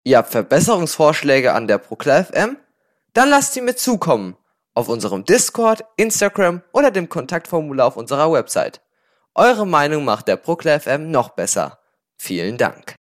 Ihr habt Verbesserungsvorschläge an der Proclaw FM? Dann lasst sie mir zukommen. Auf unserem Discord, Instagram oder dem Kontaktformular auf unserer Website. Eure Meinung macht der Proclaw FM noch besser. Vielen Dank.